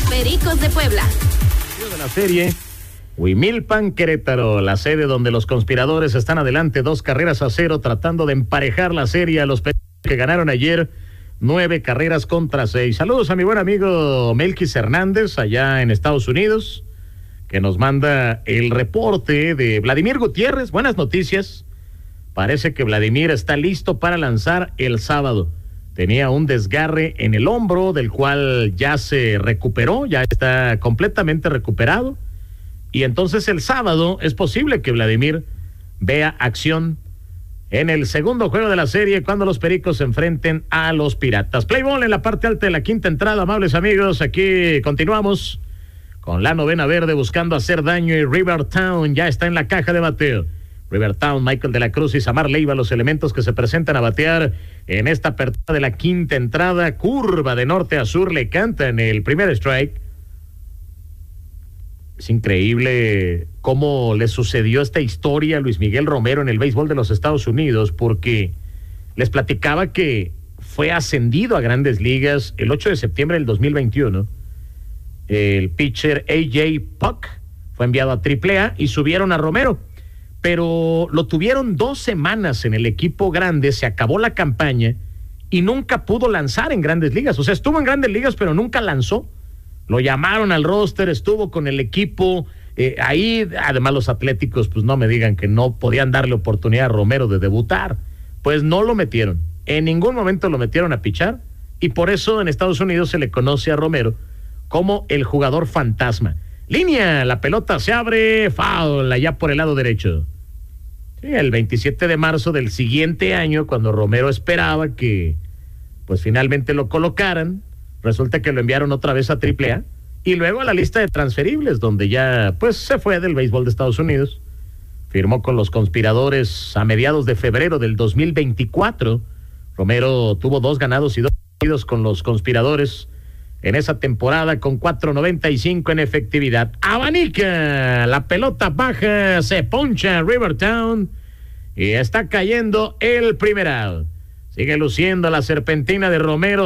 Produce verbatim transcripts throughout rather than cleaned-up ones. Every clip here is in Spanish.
Pericos de Puebla. De la serie Huimilpan Querétaro, la sede donde los conspiradores están adelante dos carreras a cero, tratando de emparejar la serie a los Pericos que ganaron ayer nueve carreras contra seis. Saludos a mi buen amigo Melquis Hernández allá en Estados Unidos, que nos manda el reporte de Vladimir Gutiérrez. Buenas noticias. Parece que Vladimir está listo para lanzar el sábado. Tenía un desgarre en el hombro, del cual ya se recuperó, ya está completamente recuperado. Y entonces el sábado es posible que Vladimir vea acción en el segundo juego de la serie, cuando los Pericos se enfrenten a los Piratas. Play ball en la parte alta de la quinta entrada, amables amigos. Aquí continuamos con la novena verde buscando hacer daño, y Rivertown ya está en la caja de bateo. Rivertown, Michael de la Cruz y Samar Leiva, los elementos que se presentan a batear en esta apertura de la quinta entrada. Curva de norte a sur, le cantan el primer strike. Es increíble cómo le sucedió esta historia a Luis Miguel Romero en el béisbol de los Estados Unidos, porque les platicaba que fue ascendido a Grandes Ligas el ocho de septiembre del dos mil veintiuno. El pitcher A J Puck fue enviado a triple A y subieron a Romero, pero lo tuvieron dos semanas en el equipo grande, se acabó la campaña y nunca pudo lanzar en Grandes Ligas. O sea, estuvo en Grandes Ligas, pero nunca lanzó. Lo llamaron al roster, estuvo con el equipo, eh, ahí, además los Atléticos, pues no me digan que no podían darle oportunidad a Romero de debutar. Pues no lo metieron, en ningún momento lo metieron a pichar, y por eso en Estados Unidos se le conoce a Romero como el jugador fantasma. Línea, la pelota se abre, foul, allá por el lado derecho. Sí, el veintisiete de marzo del siguiente año, cuando Romero esperaba que pues finalmente lo colocaran, resulta que lo enviaron otra vez a triple A y luego a la lista de transferibles, donde ya pues se fue del béisbol de Estados Unidos. Firmó con los conspiradores a mediados de febrero del dos mil veinticuatro. Romero tuvo dos ganados y dos perdidos con los conspiradores en esa temporada, con cuatro noventa y cinco en efectividad. Abanica, la pelota baja, se poncha Rivertown y está cayendo el primer out. Sigue luciendo la serpentina de Romero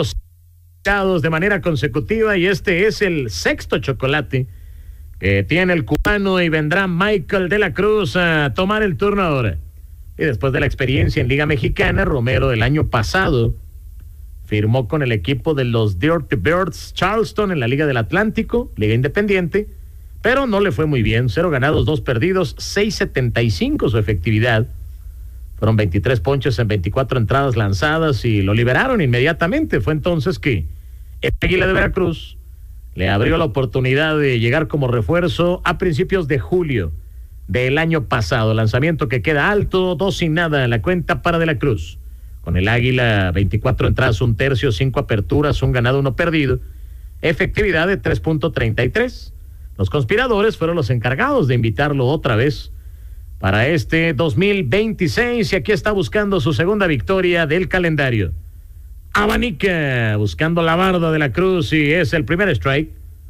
de manera consecutiva, y este es el sexto chocolate que tiene el cubano, y vendrá Michael de la Cruz a tomar el turno ahora. Y después de la experiencia en Liga Mexicana, Romero el año pasado firmó con el equipo de los Dirty Birds Charleston en la Liga del Atlántico, Liga Independiente, pero no le fue muy bien. Cero ganados, dos perdidos, seis setenta y cinco su efectividad. Fueron veintitrés ponches en veinticuatro entradas lanzadas y lo liberaron inmediatamente. Fue entonces que el Águila de Veracruz le abrió la oportunidad de llegar como refuerzo a principios de julio del año pasado. Lanzamiento que queda alto, dos sin nada en la cuenta para De la Cruz. Con el Águila, veinticuatro entradas, un tercio, cinco aperturas, un ganado, uno perdido. Efectividad de tres punto treinta y tres. Los conspiradores fueron los encargados de invitarlo otra vez para este dos mil veintiséis, y aquí está buscando su segunda victoria del calendario. Abanica, buscando la barda De la Cruz, y es el primer strike.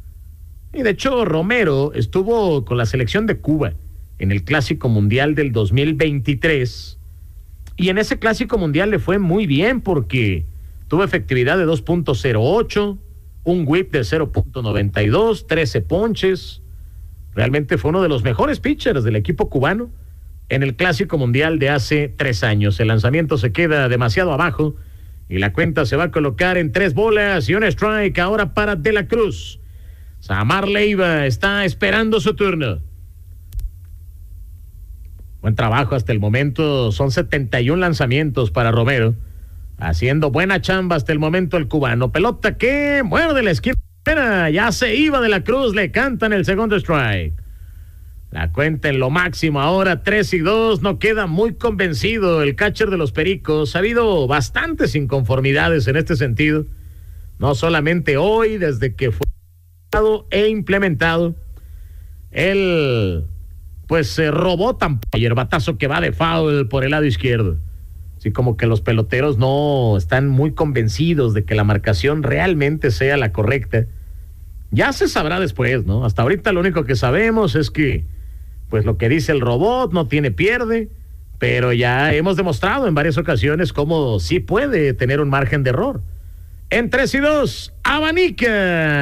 Y de hecho, Romero estuvo con la selección de Cuba en el Clásico Mundial del dos mil veintitrés. Y en ese Clásico Mundial le fue muy bien, porque tuvo efectividad de dos punto cero ocho, un whip de cero punto noventa y dos, trece ponches. Realmente fue uno de los mejores pitchers del equipo cubano en el Clásico Mundial de hace tres años. El lanzamiento se queda demasiado abajo y la cuenta se va a colocar en tres bolas y un strike ahora para De la Cruz. Samar Leiva está esperando su turno. Buen trabajo hasta el momento, son setenta y uno lanzamientos para Romero, haciendo buena chamba hasta el momento el cubano. Pelota que muerde la esquina, ya se iba De la Cruz, le cantan el segundo strike. La cuenta en lo máximo ahora, tres y dos, no queda muy convencido el catcher de los Pericos. Ha habido bastantes inconformidades en este sentido, no solamente hoy, desde que fue e implementado el pues se robó tan ayer batazo que va de foul por el lado izquierdo. Así como que los peloteros no están muy convencidos de que la marcación realmente sea la correcta. Ya se sabrá después, ¿no? Hasta ahorita lo único que sabemos es que pues lo que dice el robot no tiene pierde, pero ya hemos demostrado en varias ocasiones cómo sí puede tener un margen de error. En tres y dos, abanica.